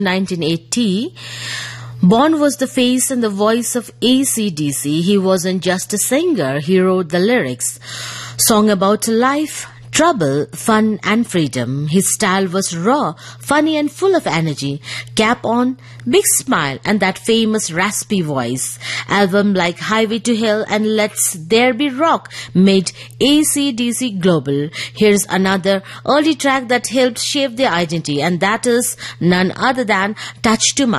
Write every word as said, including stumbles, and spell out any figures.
nineteen eighty, Bon was the face and the voice of A C D C. He wasn't just a singer, he wrote the lyrics. Song about life, trouble, fun and freedom. His style was raw, funny and full of energy. Cap on, big smile and that famous raspy voice. Album like Highway to Hell and Let's There Be Rock made A C D C global. Here's another early track that helped shape their identity, and that is none other than Touch to My